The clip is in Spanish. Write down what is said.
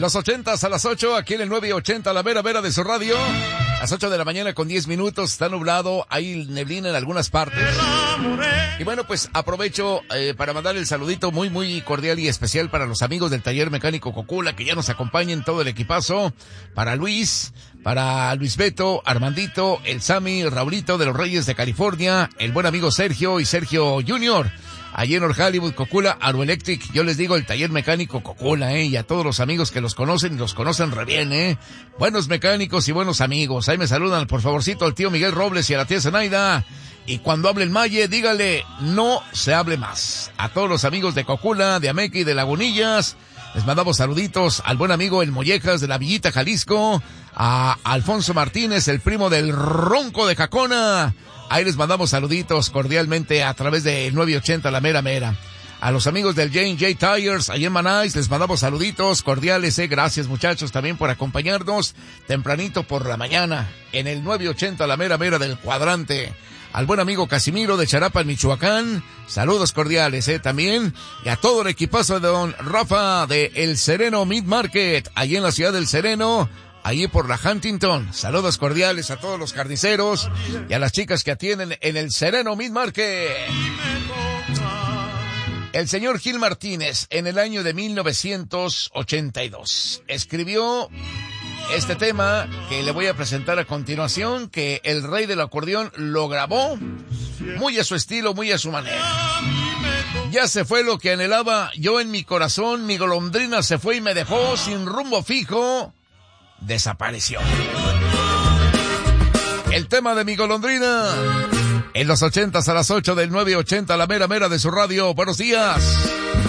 Los 80s a las 8, aquí en el 980, la mera de su radio. A las 8 de la mañana con 10 minutos, está nublado, hay neblina en algunas partes. Y bueno, pues aprovecho para mandar el saludito muy cordial y especial para los amigos del Taller Mecánico Cocula, que ya nos acompañen todo el equipazo. Para Luis Beto, Armandito, el Sammy, el Raulito de los Reyes de California, el buen amigo Sergio y Sergio Junior. Allí en North Hollywood, Cocula, Aeroelectric, yo les digo el Taller Mecánico Cocula, y a todos los amigos que los conocen re bien, buenos mecánicos y buenos amigos. Ahí me saludan, por favorcito, al tío Miguel Robles y a la tía Zenaida. Y cuando hable el Maye, dígale, no se hable más. A todos los amigos de Cocula, de Ameca y de Lagunillas, les mandamos saluditos al buen amigo El Mollejas de la Villita, Jalisco, a Alfonso Martínez, el primo del Ronco de Jacona. Ahí les mandamos saluditos cordialmente a través de 980 La Mera. A los amigos del J&J Tires, allá en Manais, les mandamos saluditos cordiales, Gracias, muchachos, también por acompañarnos tempranito por la mañana en el 980 La Mera del Cuadrante. Al buen amigo Casimiro de Charapa, Michoacán, saludos cordiales, también. Y a todo el equipazo de don Rafa de El Sereno Meat Market, allí en la ciudad del Sereno, allí por la Huntington. Saludos cordiales a todos los carniceros y a las chicas que atienden en el Sereno Meat Market. El señor Gil Martínez, en el año de 1982, escribió este tema que le voy a presentar a continuación, que el rey del acordeón lo grabó muy a su estilo, muy a su manera. Ya se fue lo que anhelaba yo en mi corazón, mi golondrina se fue y me dejó sin rumbo fijo. Desapareció. El tema de mi golondrina en los 80s a las 8 del 980, la mera de su radio. Buenos días.